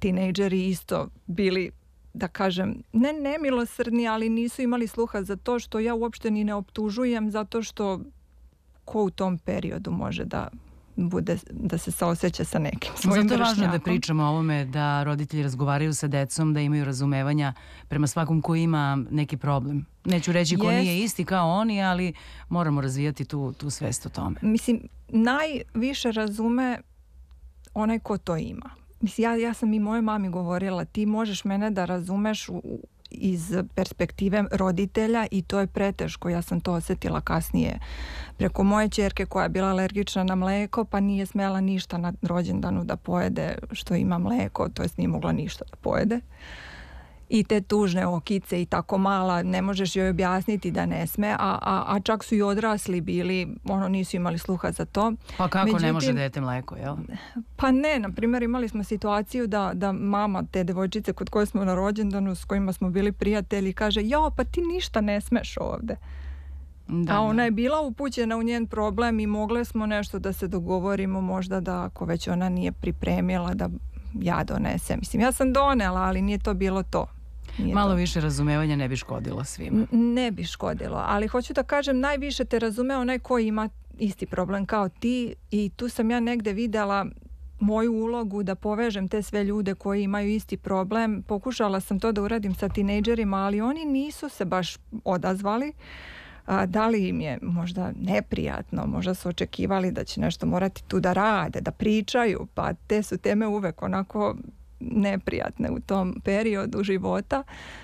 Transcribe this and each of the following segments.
tinejdžeri isto bili, da kažem, ne nemilosrdni, ali nisu imali sluha za to, što ja uopšte ni ne optužujem, zato što ko u tom periodu može da bude, da se saoseća sa nekim svojim vršnjakom. Zato je važno da pričamo o ovome, da roditelji razgovaraju sa decom, da imaju razumevanja prema svakom ko ima neki problem. Neću reći ko nije isti kao oni, ali moramo razvijati tu svest o tome. Mislim, najviše razume onaj ko to ima. Mislim, ja sam i mojoj mami govorila, ti možeš mene da razumeš iz perspektive roditelja i to je preteško. Ja sam to osjetila kasnije preko moje ćerke koja je bila alergična na mleko, pa nije smjela ništa na rođendanu da pojede što ima mleko, to jest nije mogla ništa da pojede. I te tužne okice i tako mala, ne možeš joj objasniti da ne sme, a čak su i odrasli bili, nisu imali sluha za to. Pa kako? Međutim, ne može dete mleko, jel? Pa ne, na primjer imali smo situaciju da mama te devojčice kod koje smo na rođendanu, s kojima smo bili prijatelji, kaže, pa ti ništa ne smeš ovde. A ona je bila upućena u njen problem i mogle smo nešto da se dogovorimo, možda da ako već ona nije pripremila da ja donesem. Mislim, ja sam donela, ali nije to bilo to. Malo više razumevanja ne bi škodilo svima. Ne bi škodilo, ali hoću da kažem, najviše te razume onaj koji ima isti problem kao ti i tu sam ja negde videla moju ulogu da povežem te sve ljude koji imaju isti problem. Pokušala sam to da uradim sa tinejdžerima, ali oni nisu se baš odazvali. Da li im je možda neprijatno, možda su očekivali da će nešto morati tu da rade, da pričaju, pa te su teme uvek onako neprijatne u tom periodu života,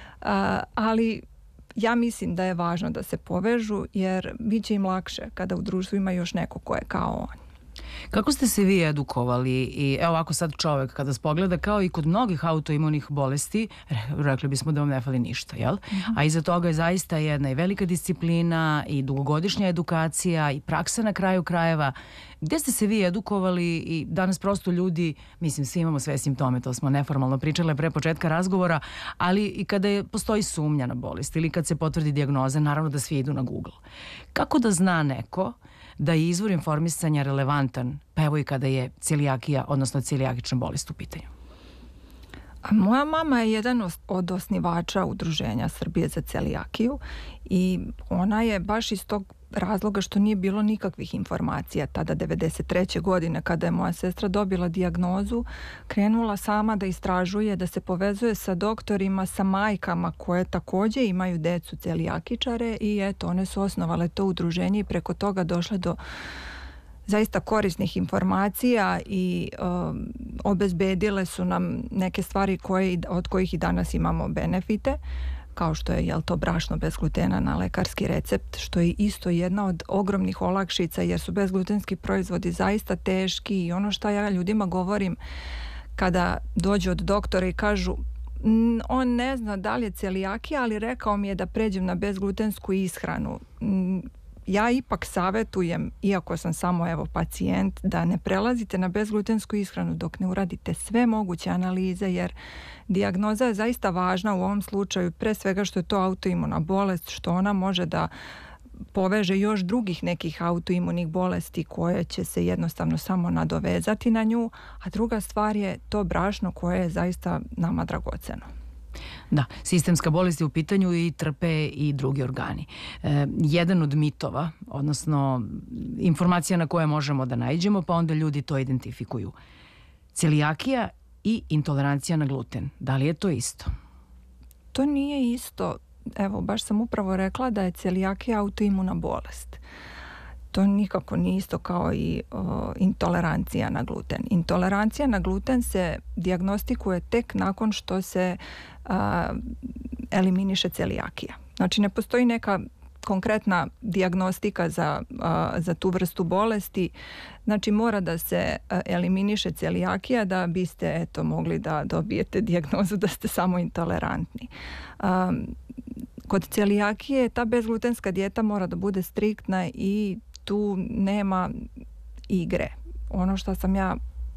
ali ja mislim da je važno da se povežu jer bit će im lakše kada u društvu ima još neko ko je kao on. Kako ste se vi edukovali i evo ovako sad čovjek kada spogleda kao i kod mnogih autoimunih bolesti, rekli bismo da vam ne fali ništa, jel? A iza toga je zaista jedna i velika disciplina i dugogodišnja edukacija i praksa na kraju krajeva. Gde ste se vi edukovali i danas prosto ljudi, mislim svi imamo sve simptome, to smo neformalno pričale pre početka razgovora, ali i kada postoji sumnja na bolest ili kad se potvrdi dijagnoza, naravno da svi idu na Google. Kako da zna neko da je izvor informisanja relevantan, pa evo i kada je celijakija, odnosno celijakična bolest u pitanju? Moja mama je jedan od osnivača Udruženja Srbije za celijakiju i ona je baš iz tog razloga što nije bilo nikakvih informacija tada 93. godine kada je moja sestra dobila dijagnozu, krenula sama da istražuje, da se povezuje sa doktorima, sa majkama koje također imaju decu celijakičare i eto, one su osnovale to udruženje i preko toga došle do zaista korisnih informacija i obezbedile su nam neke stvari od kojih i danas imamo benefite, kao što je to brašno bez glutena na lekarski recept, što je isto jedna od ogromnih olakšica jer su bezglutenski proizvodi zaista teški i ono što ja ljudima govorim kada dođu od doktora i kažu on ne zna da li je celijakija, ali rekao mi je da pređem na bezglutensku ishranu. Ja ipak savjetujem, iako sam samo pacijent, da ne prelazite na bezglutensku ishranu dok ne uradite sve moguće analize, jer dijagnoza je zaista važna u ovom slučaju, pre svega što je to autoimuna bolest, što ona može da poveže još drugih nekih autoimunih bolesti koje će se jednostavno samo nadovezati na nju, a druga stvar je to brašno koje je zaista nama dragoceno. Da, sistemska bolest je u pitanju i trpe i drugi organi. Jedan od mitova, odnosno informacija na koje možemo da naiđemo, pa onda ljudi to identifikuju. Celijakija i intolerancija na gluten. Da li je to isto? To nije isto. Evo, baš sam upravo rekla da je celijakija autoimuna bolest. To nikako nije isto kao i intolerancija na gluten. Intolerancija na gluten se dijagnostikuje tek nakon što se eliminiše celijakija. Znači ne postoji neka konkretna dijagnostika za tu vrstu bolesti. Znači mora da se eliminiše celijakija da biste mogli da dobijete dijagnozu da ste samo intolerantni. Kod celijakije ta bezglutenska dijeta mora da bude striktna i tu nema igre. Ono što sam ja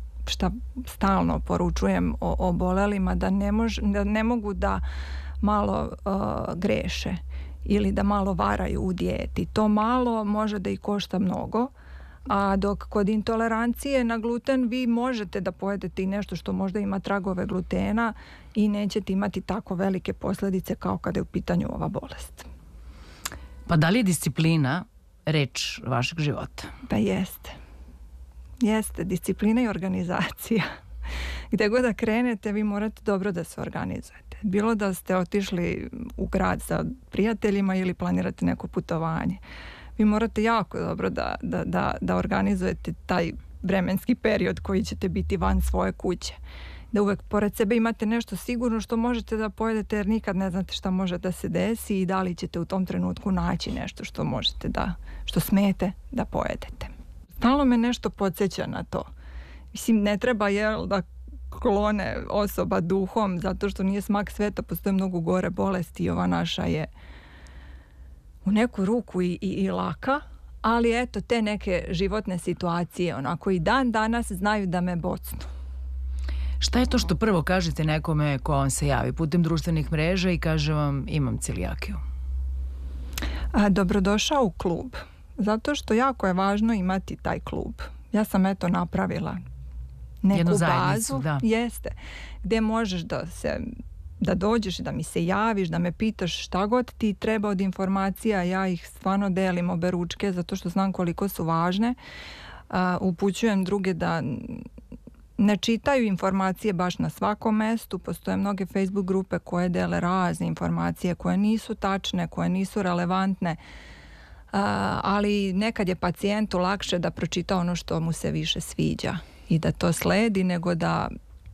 stalno poručujem o obolelima, da ne mogu da malo greše ili da malo varaju u dijeti. To malo može da i košta mnogo, A dok kod intolerancije na gluten vi možete da pojedete i nešto što možda ima tragove glutena i nećete imati tako velike posljedice kao kada je u pitanju ova bolest. Pa da li je disciplina reč vašeg života? Pa jeste. Jeste, disciplina i organizacija. Gde god da krenete, vi morate dobro da se organizujete. Bilo da ste otišli u grad sa prijateljima ili planirate neko putovanje. Vi morate jako dobro da organizujete taj vremenski period koji ćete biti van svoje kuće. Da uvek pored sebe imate nešto sigurno što možete da pojedete, jer nikad ne znate šta može da se desi i da li ćete u tom trenutku naći nešto što možete što smete da pojedete. Stalno me nešto podsjeća na to. Mislim, ne treba da klone osoba duhom, zato što nije smak sveta, postoje mnogo gore bolesti i ova naša je u neku ruku i laka, ali eto, te neke životne situacije, onako i dan danas znaju da me bocnu. Šta je to što prvo kažete nekome ko vam se javi putem društvenih mreža i kaže vam imam celijakiju? Dobrodošao u klub. Zato što jako je važno imati taj klub. Ja sam napravila neku bazu, jeste, gdje možeš da dođeš, da mi se javiš, da me pitaš šta god ti treba od informacija, ja ih stvarno delim oberučke zato što znam koliko su važne. Upućujem druge da ne čitaju informacije baš na svakom mestu. Postoje mnoge Facebook grupe koje dele razne informacije koje nisu tačne, koje nisu relevantne, ali nekad je pacijentu lakše da pročita ono što mu se više sviđa i da to sledi nego da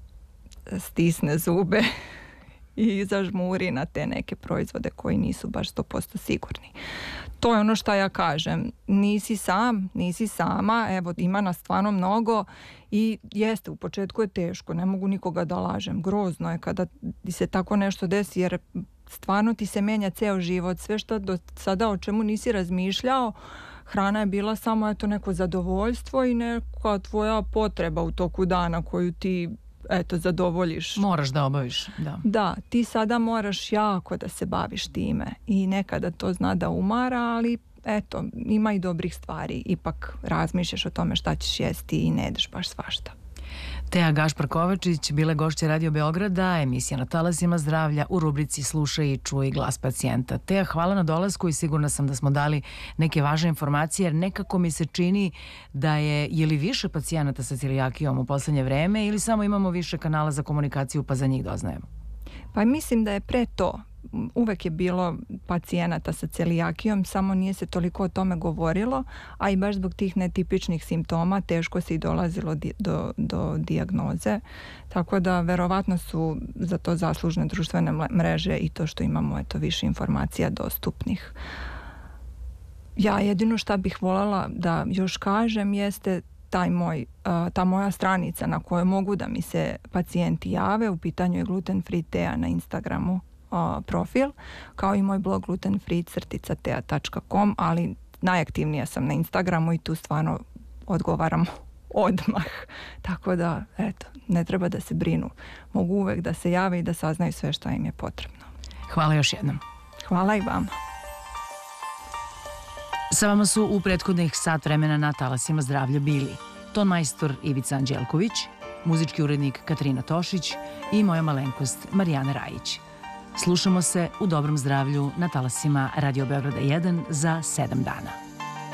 stisne zube i zažmuri na te neke proizvode koji nisu baš 100% sigurni. To je ono što ja kažem. Nisi sam, nisi sama, evo ima nas stvarno mnogo i jeste, u početku je teško, ne mogu nikoga da lažem. Grozno je kada ti se tako nešto desi jer stvarno ti se menja ceo život, sve što do sada o čemu nisi razmišljao, hrana je bila samo neko zadovoljstvo i neka tvoja potreba u toku dana koju ti zadovoljiš. Moraš da obaviš, da. Da, ti sada moraš jako da se baviš time i nekada to zna da umara, ali ima i dobrih stvari. Ipak razmišljaš o tome šta ćeš jesti i ne jedeš baš svašta. Teja Gašpar-Kovačić bila je gošća Radio Beograda, emisija Na talasima zdravlja u rubrici Slušaj i čuj glas pacijenta. Teja, hvala na dolasku i sigurna sam da smo dali neke važne informacije, jer nekako mi se čini da je li više pacijenata sa celijakijom u poslednje vreme ili samo imamo više kanala za komunikaciju pa za njih doznajemo? Pa mislim da je pre to. Uvek je bilo pacijenata sa celijakijom, samo nije se toliko o tome govorilo, a i baš zbog tih netipičnih simptoma teško se i dolazilo do dijagnoze, tako da verovatno su za to zaslužne društvene mreže i to što imamo više informacija dostupnih. Ja jedino šta bih voljela da još kažem jeste ta moja stranica na kojoj mogu da mi se pacijenti jave, u pitanju je Gluten Free Teja na Instagramu profil, kao i moj blog glutenfree-teja.com, ali najaktivnija sam na Instagramu i tu stvarno odgovaram odmah. Tako da, ne treba da se brinu. Mogu uvek da se jave i da saznaju sve što im je potrebno. Hvala još jednom. Hvala i vama. Sa vama su u prethodnih sat vremena Na talasima zdravlja bili ton majstor Ivica Anđelković, muzički urednik Katarina Tošić i moja malenkost Marijana Rajić. Slušamo se u dobrom zdravlju na talasima Radio Beograda 1 za 7 dana.